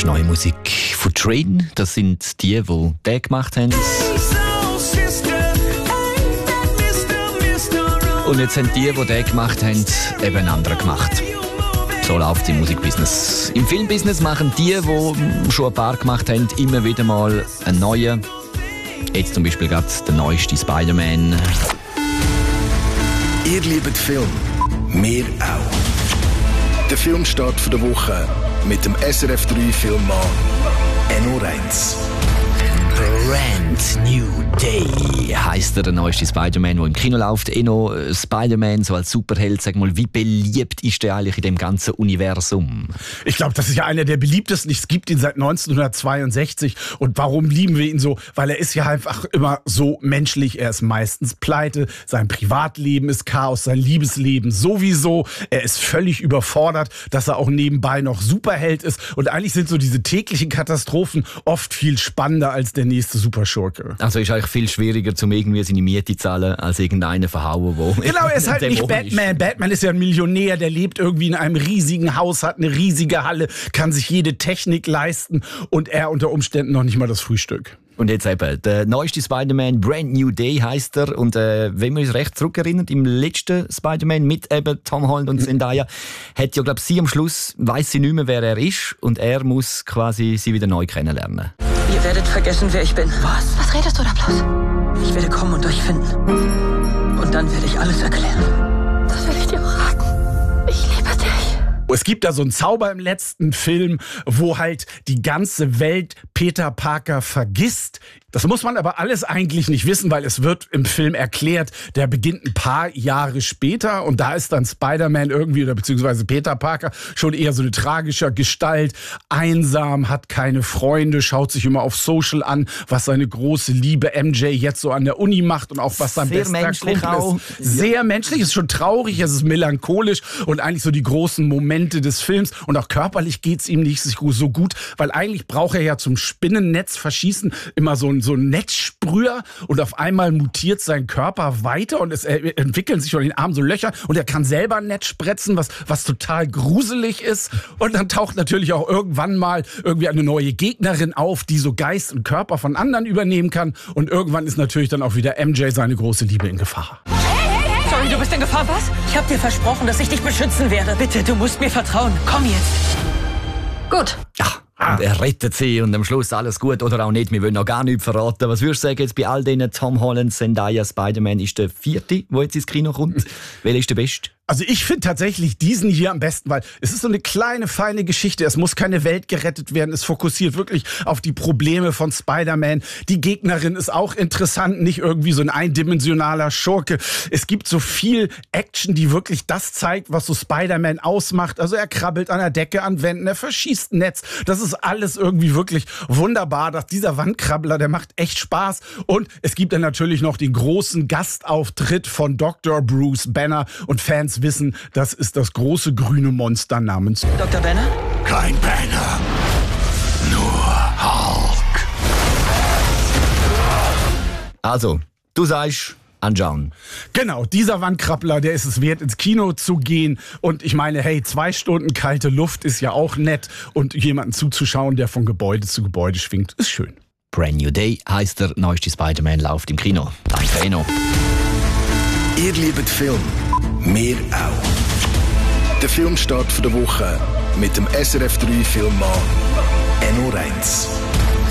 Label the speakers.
Speaker 1: ist neue Musik von Train. Das sind die den gemacht haben. Und jetzt haben die den gemacht haben, eben einen anderen gemacht. So läuft es im Musikbusiness. Im Filmbusiness machen die schon ein paar gemacht haben, immer wieder mal einen neuen. Jetzt zum Beispiel gerade der neueste Spider-Man.
Speaker 2: Ihr liebt Film, wir auch. Der Filmstart der Woche mit dem SRF 3 Filmmann Enno Reins.
Speaker 1: Brand New Day heisst der neueste Spider-Man, der im Kino läuft. Enno, Spider-Man so als Superheld, sag mal, wie beliebt ist der eigentlich in dem ganzen Universum?
Speaker 3: Ich glaube, das ist ja einer der beliebtesten. Es gibt ihn seit 1962. Und warum lieben wir ihn so? Weil er ist ja einfach immer so menschlich. Er ist meistens pleite. Sein Privatleben ist Chaos. Sein Liebesleben sowieso. Er ist völlig überfordert, dass er auch nebenbei noch Superheld ist. Und eigentlich sind so diese täglichen Katastrophen oft viel spannender als der nächste Superschurke.
Speaker 1: Also ist eigentlich viel schwieriger, um irgendwie seine Miete zu zahlen, als irgendeinen verhauen, wo...
Speaker 3: Genau, er ist halt nicht Batman. Batman ist ja ein Millionär, der lebt irgendwie in einem riesigen Haus, hat eine riesige Halle, kann sich jede Technik leisten und er unter Umständen noch nicht mal das Frühstück.
Speaker 1: Und jetzt eben, der neueste Spider-Man, Brand New Day heisst er. Und wenn wir uns recht zurückerinnern, im letzten Spider-Man mit eben Tom Holland und Zendaya, hat ja, glaube ich, sie am Schluss, weiss sie nicht mehr, wer er ist. Und er muss quasi sie wieder neu kennenlernen.
Speaker 4: Ihr werdet vergessen, wer ich bin.
Speaker 5: Was? Was redest du da bloß?
Speaker 4: Ich werde kommen und euch finden. Und dann werde ich alles erklären.
Speaker 5: Das will ich dir auch raten. Ich liebe dich.
Speaker 3: Es gibt da so einen Zauber im letzten Film, wo halt die ganze Welt Peter Parker vergisst. Das muss man aber alles eigentlich nicht wissen, weil es wird im Film erklärt, der beginnt ein paar Jahre später und da ist dann Spider-Man irgendwie oder beziehungsweise Peter Parker schon eher so eine tragische Gestalt, einsam, hat keine Freunde, schaut sich immer auf Social an, was seine große Liebe MJ jetzt so an der Uni macht und auch was sein bester Kumpel ist. Sehr menschlich, ist schon traurig, es ist melancholisch und eigentlich so die großen Momente des Films und auch körperlich geht's ihm nicht so gut, weil eigentlich braucht er ja zum Spinnennetz verschießen immer so ein Netzsprüher und auf einmal mutiert sein Körper weiter und es entwickeln sich von den Armen so Löcher und er kann selber ein Netz spritzen, was total gruselig ist. Und dann taucht natürlich auch irgendwann mal irgendwie eine neue Gegnerin auf, die so Geist und Körper von anderen übernehmen kann. Und irgendwann ist natürlich dann auch wieder MJ, seine große Liebe, in Gefahr.
Speaker 4: Sorry, du bist in Gefahr, was? Ich hab dir versprochen, dass ich dich beschützen werde. Bitte, du musst mir vertrauen. Komm jetzt.
Speaker 5: Gut.
Speaker 1: Ja. Und er rettet sie und am Schluss alles gut oder auch nicht. Wir wollen noch gar nichts verraten. Was würdest du sagen, jetzt bei all denen Tom Holland, Zendaya, Spider-Man ist der vierte, der jetzt ins Kino kommt? Welcher ist der beste?
Speaker 3: Also ich finde tatsächlich diesen hier am besten, weil es ist so eine kleine, feine Geschichte. Es muss keine Welt gerettet werden. Es fokussiert wirklich auf die Probleme von Spider-Man. Die Gegnerin ist auch interessant, nicht irgendwie so ein eindimensionaler Schurke. Es gibt so viel Action, die wirklich das zeigt, was so Spider-Man ausmacht. Also er krabbelt an der Decke, an Wänden, er verschießt ein Netz. Das ist alles irgendwie wirklich wunderbar. Dieser Wandkrabbler, der macht echt Spaß. Und es gibt dann natürlich noch den großen Gastauftritt von Dr. Bruce Banner und Fans wissen, das ist das große grüne Monster namens
Speaker 4: Dr. Banner?
Speaker 2: Kein Banner, nur Hulk.
Speaker 1: Also, du sagst anschauen.
Speaker 3: Genau, dieser Wandkrabbler, der ist es wert, ins Kino zu gehen. Und ich meine, hey, 2 Stunden kalte Luft ist ja auch nett. Und jemanden zuzuschauen, der von Gebäude zu Gebäude schwingt, ist schön.
Speaker 1: Brand New Day heisst der neueste Spider-Man, läuft im Kino. Danke, Enno.
Speaker 2: Ihr liebt Film, wir auch. Der Filmstart der Woche mit dem SRF 3 Filmmann Enno Reins.